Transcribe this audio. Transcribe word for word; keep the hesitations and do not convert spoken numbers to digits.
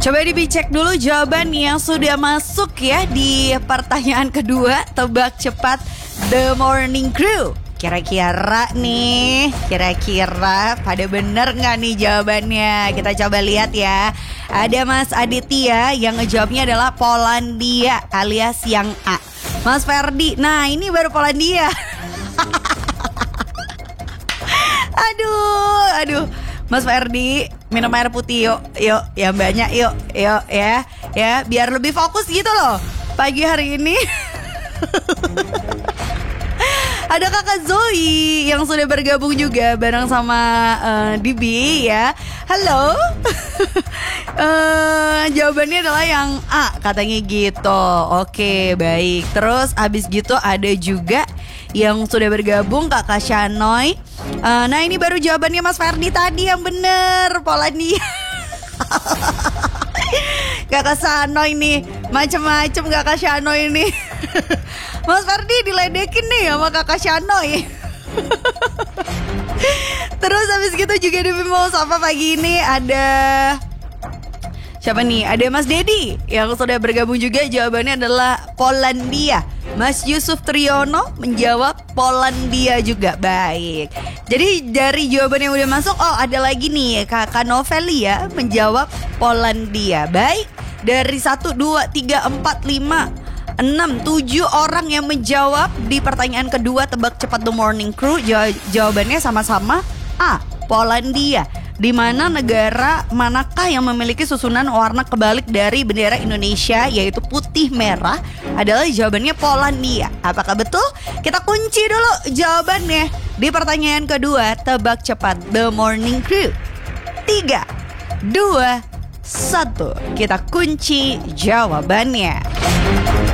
Coba dicek dulu jawaban yang sudah masuk ya di pertanyaan kedua. Tebak cepat The Morning Crew. Kira-kira nih, kira-kira pada bener gak nih jawabannya? Kita coba lihat ya. Ada Mas Aditya yang ngejawabnya adalah Polandia alias yang A. Mas Ferdi, nah ini baru Polandia. Aduh, aduh. Mas Ferdi, minum air putih yuk, yuk, yang banyak yuk, yuk ya, ya, biar lebih fokus gitu loh pagi hari ini. Ada kakak Zoe yang sudah bergabung juga bareng sama uh, Dibi ya. Halo. uh, Jawabannya adalah yang A, katanya gitu. Oke, baik. Terus abis gitu ada juga yang sudah bergabung kakak Shanoy. uh, Nah ini baru jawabannya Mas Ferdi tadi yang bener, Polandia. Kakak Shanoy nih, macem-macem kakak Shanoy ini. Mas Ferdi diledekin nih sama kakak Shanoy. Terus habis gitu juga di mau sapa pagi ini ada siapa nih? Ada Mas Dedi yang sudah bergabung juga, jawabannya adalah Polandia. Mas Yusuf Triyono menjawab Polandia juga. Baik. Jadi dari jawaban yang udah masuk, oh ada lagi nih kakak Novelia menjawab Polandia. Baik. Dari satu, dua, tiga, empat, lima, enam, tujuh orang yang menjawab di pertanyaan kedua tebak cepat The Morning Crew. Jawabannya sama-sama A, Polandia. Di mana negara manakah yang memiliki susunan warna kebalik dari bendera Indonesia, yaitu putih merah? Adalah jawabannya Polandia. Apakah betul? Kita kunci dulu jawabannya di pertanyaan kedua tebak cepat The Morning Crew. Tiga, dua, satu. Kita kunci jawabannya.